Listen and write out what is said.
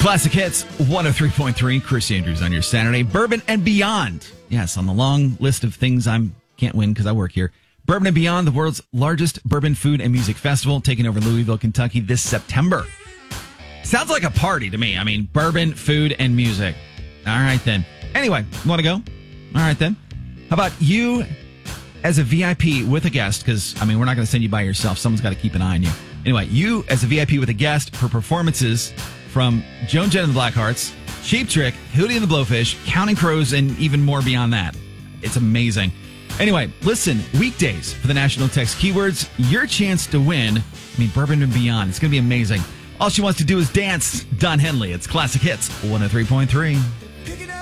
Classic Hits 103.3. Chris Andrews on your Saturday. Bourbon and Beyond. Yes, on the long list of things I can't win because I work here. Bourbon and Beyond, the world's largest bourbon food and music festival, taking over Louisville, Kentucky this September. Sounds like a party to me. I mean, bourbon, food, and music. All right, then. Anyway, want to go? All right, then. How about you as a VIP with a guest? Because, I mean, we're not going to send you by yourself. Someone's got to keep an eye on you. Anyway, you as a VIP with a guest for performances from Joan Jett and the Blackhearts, Cheap Trick, Hootie and the Blowfish, Counting Crows, and even more beyond that. It's amazing. Anyway, listen, weekdays for the National Text Keywords, your chance to win, Bourbon and Beyond. It's going to be amazing. All she wants to do is dance. Don Henley, it's Classic Hits 103.3.